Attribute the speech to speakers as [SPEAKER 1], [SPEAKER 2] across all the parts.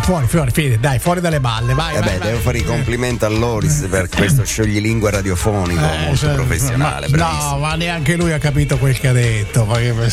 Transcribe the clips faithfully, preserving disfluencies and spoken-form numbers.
[SPEAKER 1] Fuori, fuori, fuori, dai, fuori dalle balle, vai.
[SPEAKER 2] Eh
[SPEAKER 1] vai,
[SPEAKER 2] beh,
[SPEAKER 1] vai.
[SPEAKER 2] devo fare i complimenti a Loris per questo scioglilingua radiofonico
[SPEAKER 1] Eh,
[SPEAKER 2] molto
[SPEAKER 1] cioè,
[SPEAKER 2] professionale.
[SPEAKER 1] ma,
[SPEAKER 2] bravissimo.
[SPEAKER 1] no, ma neanche lui ha capito quel che ha detto. Ma che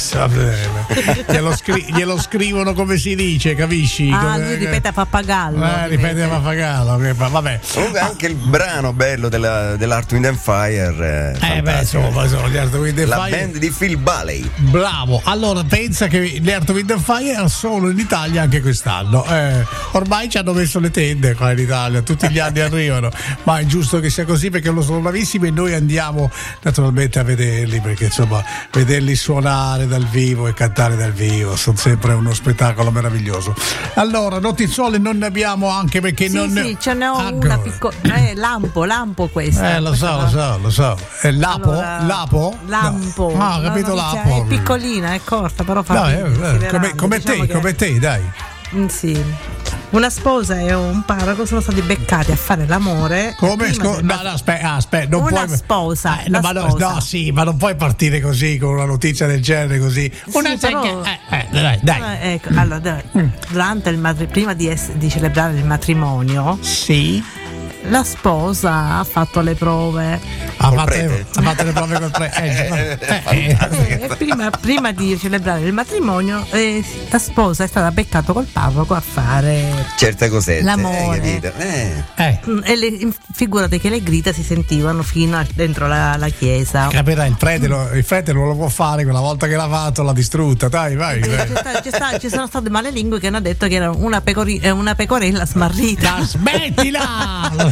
[SPEAKER 1] glielo, scri- glielo scrivono come si dice, capisci?
[SPEAKER 3] Ah,
[SPEAKER 1] come,
[SPEAKER 3] lui ripete a pappagallo.
[SPEAKER 1] Eh, ripete a pappagallo. che- Vabbè.
[SPEAKER 2] Comunque anche il brano bello della, dell'Earth, Wind and Fire.
[SPEAKER 1] Eh, eh beh, insomma, sono gli Earth, Wind and
[SPEAKER 2] La
[SPEAKER 1] Fire.
[SPEAKER 2] band di Phil Bailey.
[SPEAKER 1] Bravo, allora pensa che gli Earth, Wind and Fire erano solo in Italia anche quest'anno. Eh, ormai ci hanno messo le tende qua in Italia, tutti gli anni arrivano, ma è giusto che sia così perché lo sono bravissimi e noi andiamo naturalmente a vederli, perché insomma vederli suonare dal vivo e cantare dal vivo sono sempre uno spettacolo meraviglioso. Allora, notiziole non ne abbiamo, anche perché
[SPEAKER 3] Sì,
[SPEAKER 1] non
[SPEAKER 3] sì, ce n'ho
[SPEAKER 1] ancora.
[SPEAKER 3] una piccola. Eh, lampo, lampo questa.
[SPEAKER 1] Eh, lo
[SPEAKER 3] Questa
[SPEAKER 1] so,
[SPEAKER 3] no.
[SPEAKER 1] lo so, lo so. È Lapo?
[SPEAKER 3] Allora,
[SPEAKER 1] Lapo?
[SPEAKER 3] Lampo.
[SPEAKER 1] No. Ah, ho
[SPEAKER 3] La
[SPEAKER 1] capito
[SPEAKER 3] notizia
[SPEAKER 1] Lapo.
[SPEAKER 3] È piccolina, è corta, però fa
[SPEAKER 1] No, eh,
[SPEAKER 3] ridere,
[SPEAKER 1] eh,
[SPEAKER 3] considerando,
[SPEAKER 1] come, come
[SPEAKER 3] diciamo
[SPEAKER 1] te,
[SPEAKER 3] che-
[SPEAKER 1] come te, dai.
[SPEAKER 3] Mm, sì. Una sposa e un parroco sono stati beccati a fare l'amore.
[SPEAKER 1] Come?
[SPEAKER 3] prima
[SPEAKER 1] Scu-
[SPEAKER 3] del
[SPEAKER 1] no,
[SPEAKER 3] mat-
[SPEAKER 1] no, aspetta, aspetta, non
[SPEAKER 3] Una
[SPEAKER 1] puoi.
[SPEAKER 3] sposa,
[SPEAKER 1] Eh, no,
[SPEAKER 3] la
[SPEAKER 1] ma no,
[SPEAKER 3] sposa.
[SPEAKER 1] no, sì, ma non puoi partire così con una notizia del genere così. Una
[SPEAKER 3] Sì, però-
[SPEAKER 1] eh, eh, dai, dai.
[SPEAKER 3] Eh, ecco, allora, dai, durante il matri- prima di, ess- di celebrare il matrimonio,
[SPEAKER 1] Sì.
[SPEAKER 3] la sposa ha fatto le prove.
[SPEAKER 1] Ha
[SPEAKER 2] Col
[SPEAKER 1] fatto,
[SPEAKER 2] prete?
[SPEAKER 1] ha fatto le prove col prete. Eh, eh, eh.
[SPEAKER 3] E prima, prima di celebrare il matrimonio, eh, la sposa è stata beccata col parroco a fare.
[SPEAKER 2] Certe cosette.
[SPEAKER 3] L'amore.
[SPEAKER 2] Eh, capito? Eh.
[SPEAKER 1] Eh,
[SPEAKER 3] Mm, E le, figurate che le grida si sentivano fino a, dentro la, la chiesa.
[SPEAKER 1] capirai, il prete, lo, il prete non lo può fare, quella volta che l'ha fatto l'ha distrutta. Dai, vai.
[SPEAKER 3] Eh,
[SPEAKER 1] vai.
[SPEAKER 3] Ci, sta- ci sta- ci sono state male lingue che hanno detto che era una, pecori- eh, una pecorella smarrita.
[SPEAKER 1] Ma smettila!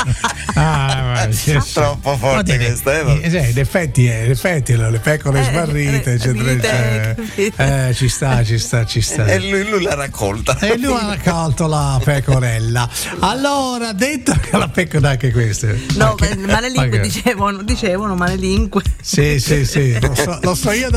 [SPEAKER 1] Ah, vai, sì, sì.
[SPEAKER 2] Troppo forte
[SPEAKER 1] Ma te-
[SPEAKER 2] questa, eh,
[SPEAKER 1] eh, sì, in effetti, eh, in effetti le pecore
[SPEAKER 3] Eh,
[SPEAKER 1] smarrite,
[SPEAKER 3] eh,
[SPEAKER 1] eccetera,
[SPEAKER 3] dite,
[SPEAKER 1] eccetera.
[SPEAKER 3] capito?
[SPEAKER 1] Eh, ci sta, ci sta, ci sta.
[SPEAKER 2] E lui, lui l'ha raccolta.
[SPEAKER 1] E lui ha raccolto la pecorella. Allora, detto che la pecora anche questa.
[SPEAKER 3] No,
[SPEAKER 1] Anche-
[SPEAKER 3] male lingue
[SPEAKER 1] anche-
[SPEAKER 3] dicevano, dicevano male lingue.
[SPEAKER 1] Sì, sì, sì, lo so, lo so io.